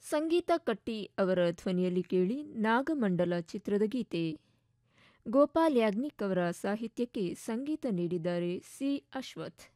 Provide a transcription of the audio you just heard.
ಸಂಗೀತ ಕಟ್ಟಿ ಅವರ ಧ್ವನಿಯಲ್ಲಿ ಕೇಳಿ ನಾಗಮಂಡಲ ಚಿತ್ರದ ಗೀತೆ. ಗೋಪಾಲ್ ಯಾಗ್ನಿಕ್ ಅವರ ಸಾಹಿತ್ಯಕ್ಕೆ ಸಂಗೀತ ನೀಡಿದ್ದಾರೆ ಸಿ. ಅಶ್ವಥ್.